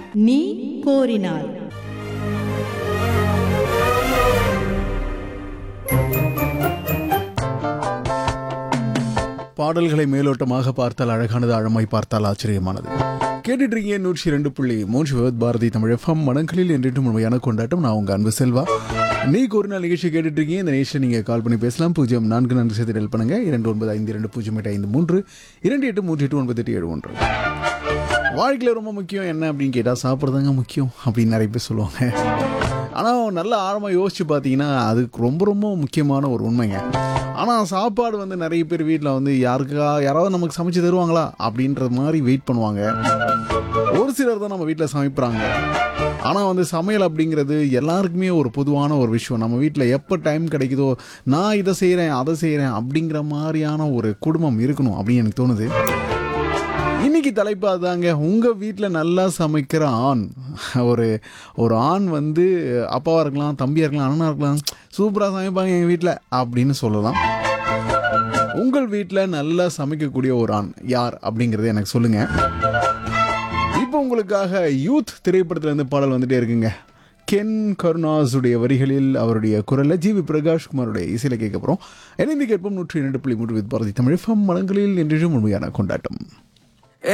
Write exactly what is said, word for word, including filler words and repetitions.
நீ கோரினாய். பாடல்களை மேலோட்டமாக பார்த்தால் அழகானது, ஆழமாய் பார்த்தால் ஆச்சரியமானது. கேட்டுட்டு இருக்கீங்க நூற்றி இரண்டு புள்ளி மூன்று விவத் பாரதி தமிழ் எஃப்எம். மனங்களில் என்றும் உண்மையான கொண்டாட்டம். நான் உங்க அன்பு செல்வா. நீ ஒரு நாள் நிகழ்ச்சி கேட்டுட்டு இருக்கீங்க. இந்த நிகழ்ச்சியை நீங்கள் கால் பண்ணி பேசலாம். பூஜ்ஜியம் நான்கு நான்கு சேர்த்து டெல் பண்ணுங்க. இரண்டு ஒன்பது ஐந்து இரண்டு பூஜ்ஜியம் எட்டு ஐந்து மூன்று இரண்டு எட்டு மூன்று எட்டு ஒன்பது எட்டு ஏழு ஒன்று. வாழ்க்கையில் ரொம்ப முக்கியம் என்ன அப்படின்னு கேட்டால் சாப்பிட்றதாங்க முக்கியம் அப்படின்னு நிறைய பேர் சொல்லுவாங்க. ஆனால் நல்ல ஆழமாக யோசிச்சு பார்த்தீங்கன்னா அதுக்கு ரொம்ப ரொம்ப முக்கியமான ஒரு உண்மைங்க. ஆனால் சாப்பாடு வந்து நிறைய பேர் வீட்டில் வந்து யாருக்கா யாராவது நமக்கு சமைச்சு தருவாங்களா அப்படின்ற மாதிரி வெயிட் பண்ணுவாங்க. ஒரு சிலர் தான் நம்ம வீட்டில் சமைப்பாங்க. ஆனால் வந்து சமையல் அப்படிங்கிறது எல்லாருக்குமே ஒரு பொதுவான ஒரு விஷயம். நம்ம வீட்டில் எப்போ டைம் கிடைக்குதோ நான் இதை செய்கிறேன் அதை செய்கிறேன் அப்படிங்கிற மாதிரியான ஒரு குடும்பம் இருக்கணும் அப்படின்னு எனக்கு தோணுது. இன்னைக்கு தலைப்பு அதாங்க, உங்கள் வீட்டில் நல்லா சமைக்கிற ஆண். ஒரு ஒரு ஆண் வந்து அப்பாவாக இருக்கலாம், தம்பியாக இருக்கலாம், அண்ணனாக இருக்கலாம், சூப்பராக சமைப்பாங்க எங்கள் வீட்டில் அப்படின்னு சொல்லலாம். உங்கள் வீட்டில் நல்லா சமைக்கக்கூடிய ஒரு ஆண் யார் அப்படிங்கிறத எனக்கு சொல்லுங்கள். இப்போ உங்களுக்காக யூத் திரைப்படத்திலேருந்து பாடல் வந்துட்டே இருக்குங்க. கென் கருணாஸுடைய வரிகளில் அவருடைய குரலில் ஜி வி பிரகாஷ்குமாருடைய இசையில் கேட்க போகிறோம். இணைந்து கேட்போம் நூற்றி இரண்டு புள்ளி மூன்று வித் பாரதி தமிழ் எஃப்எம். மனங்களில் என்றும் உண்மையான கொண்டாட்டம்.